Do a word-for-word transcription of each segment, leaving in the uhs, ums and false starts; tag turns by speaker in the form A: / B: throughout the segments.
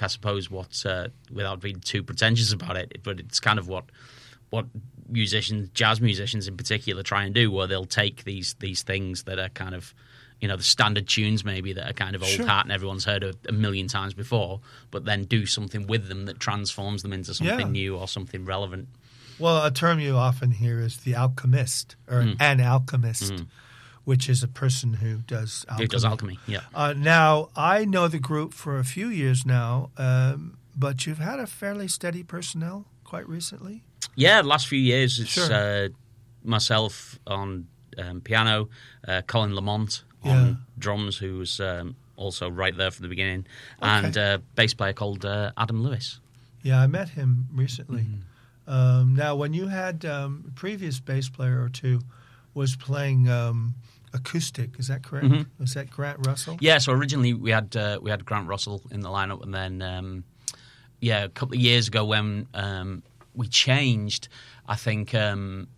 A: I suppose, what uh, without being too pretentious about it, but it's kind of what what musicians, jazz musicians in particular, try and do, where they'll take these these things that are kind of, you know, the standard tunes maybe that are kind of old
B: Sure. hat
A: and everyone's heard a, a million times before, but then do something with them that transforms them into something
B: Yeah.
A: new or something relevant.
B: Well, a term you often hear is the alchemist, or
A: Mm.
B: an alchemist,
A: Mm.
B: which is a person who does alchemy.
A: Who does alchemy, yeah.
B: Uh, now, I know the group for a few years now, um, but you've had a fairly steady personnel quite recently.
A: Yeah, the last few years, it's
B: Sure.
A: uh, myself on um, piano, uh, Colin Lamont on
B: Yeah.
A: drums, who was um, also right there from the beginning,
B: Okay.
A: and a bass player called uh, Adam Lewis.
B: Yeah, I met him recently.
A: Mm-hmm.
B: Um, now, when you had um, a previous bass player or two was playing um, acoustic, is that correct?
A: Mhm.
B: Was that Grant Russell?
A: Yeah, so originally we had uh, we had Grant Russell in the lineup, and then um, yeah, a couple of years ago when um, we changed, I think um,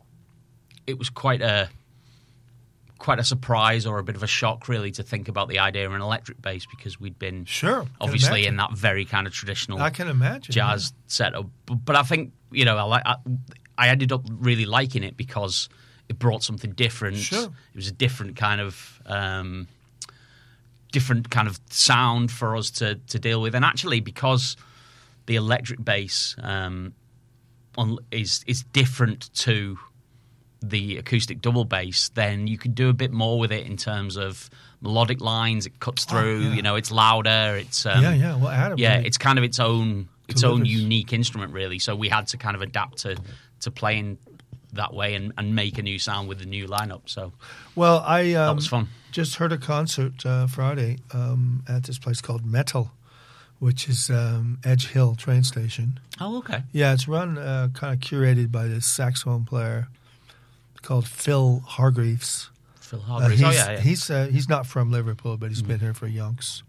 A: it was quite a quite a surprise or a bit of a shock, really, to think about the idea of an electric bass, because we'd been
B: Sure, can
A: obviously
B: imagine.
A: in that very kind of traditional
B: I can imagine.
A: jazz setup. But, but I think, you know, I, li- I, I ended up really liking it because it brought something different.
B: Sure.
A: It was a different kind of um, different kind of sound for us to to deal with, and actually because the electric bass um, on, is is different to the acoustic double bass, then you can do a bit more with it in terms of melodic lines. It cuts through,
B: yeah.
A: you know, it's louder. It's um,
B: Yeah, yeah. Well, Adam
A: yeah,
B: really
A: it's kind of its own its own
B: delivers.
A: unique instrument, really. So we had to kind of adapt to to playing that way and, and make a new sound with the new lineup. So
B: Well, I um,
A: that was fun.
B: just heard a concert uh, Friday um, at this place called Metal, which is um, Edge Hill train station.
A: Oh, okay.
B: Yeah, it's run uh, kind of curated by this saxophone player called Phil Hargreaves.
A: Phil
B: Uh,
A: Hargreaves.
B: he's
A: oh, yeah, yeah.
B: he's uh, he's not from Liverpool, but he's been here for yonks.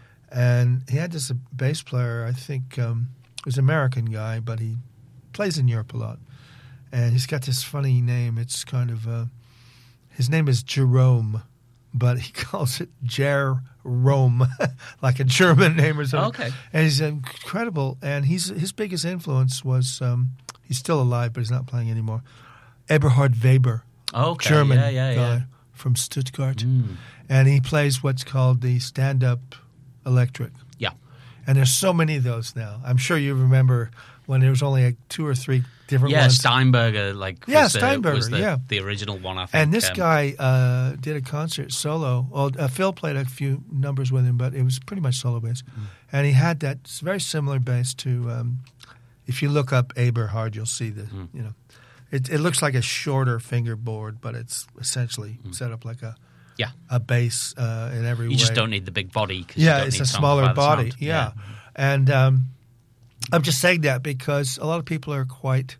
B: And he had this uh, bass player, I think, um, was an American guy, but he plays in Europe a lot. And he's got this funny name. It's kind of uh, his name is Jerome, but he calls it Jerome, like a German name or something.
A: Oh, okay.
B: And he's incredible. And he's his biggest influence was um, he's still alive, but he's not playing anymore. Eberhard Weber.
A: Oh, okay.
B: German
A: yeah, yeah,
B: guy
A: yeah.
B: from Stuttgart.
A: Mm.
B: And he plays what's called the stand-up electric.
A: Yeah.
B: And there's so many of those now. I'm sure you remember when there was only like two or three different
A: Yeah,
B: ones.
A: Steinberger, like,
B: Yeah,
A: was, the,
B: Steinberger,
A: was the,
B: yeah.
A: the original one, I think.
B: And this
A: um,
B: guy uh, did a concert solo. Well, uh, Phil played a few numbers with him, but it was pretty much solo bass.
A: Mm.
B: And he had that very similar bass to, um, if you look up Eberhard, you'll see the,
A: Mm.
B: you know, it, it looks like a shorter fingerboard, but it's essentially set up like a
A: Yeah.
B: a bass uh, in every way.
A: You just don't need the big body. 'cause you
B: Yeah,
A: don't
B: it's
A: need
B: a
A: to
B: smaller
A: amplify the
B: body.
A: sound.
B: Yeah. And um, I'm just saying that because a lot of people are quite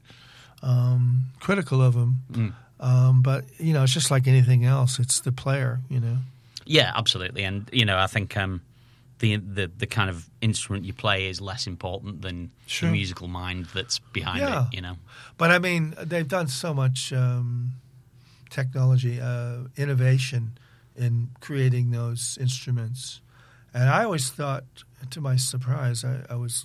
B: um, critical of him.
A: Mm.
B: Um, but, you know, it's just like anything else. It's the player, you know.
A: Yeah, absolutely. And, you know, I think um, the, the the kind of instrument you play is less important than
B: Sure.
A: the musical mind that's behind
B: Yeah.
A: it, you know.
B: But, I mean, they've done so much um, technology, uh, innovation in creating those instruments. And I always thought, to my surprise, I, I was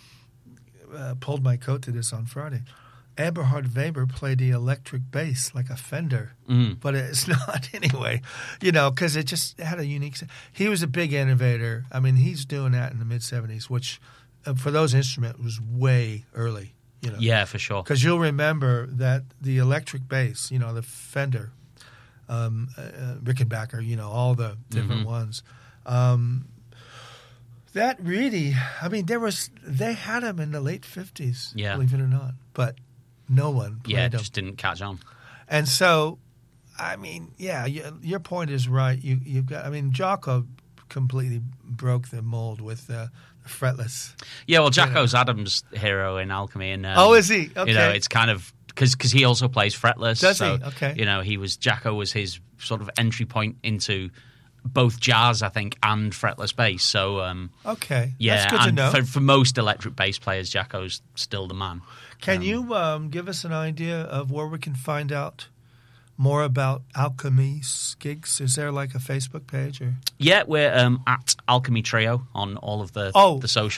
B: uh, pulled my coat to this on Friday. Eberhard Weber played the electric bass like a Fender,
A: Mm.
B: but it's not anyway, you know, because it just had a unique. He was a big innovator. I mean, he's doing that in the mid seventies, which uh, for those instruments was way early, you know.
A: Yeah, for sure.
B: Because you'll remember that the electric bass, you know, the Fender, um, uh, Rickenbacker, you know, all the different
A: Mhm.
B: ones. Um, that really, I mean, there was they had them in the late fifties,
A: Yeah.
B: believe it or not, but no one played
A: Yeah, it
B: them.
A: just didn't catch on.
B: And so, I mean, yeah, you, your point is right. You you've got, I mean, Jocko completely broke the mold with uh, the fretless.
A: Yeah, well, Jacko's Adam's hero in Alchemy. And, um,
B: Oh, is he? Okay.
A: You know, it's kind of... Because he also plays fretless.
B: Does
A: so,
B: he? Okay.
A: You know, he was... Jacko was his sort of entry point into both jazz, I think, and fretless bass. So, um,
B: Okay,
A: yeah,
B: that's good to
A: and
B: know.
A: For, for most electric bass players, Jacko's still the man.
B: Can
A: Um,
B: you um, give us an idea of where we can find out more about Alchemy's gigs? Is there like a Facebook page or?
A: Yeah, we're um, at Alchemy Trio on all of the
B: Oh.
A: the socials.